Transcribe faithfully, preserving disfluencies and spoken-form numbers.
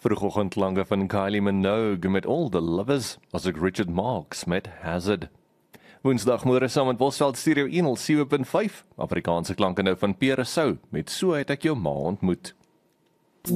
Vroegoggendklanke van Kylie Minogue met All the Lovers, as ek Richard Marx met Hazard. Woensdagmôre saam met Bosveld Stereo honderd sewe punt vyf, Afrikaanse klanke nou van Pierre Sou, met So het ek jou ma ontmoet.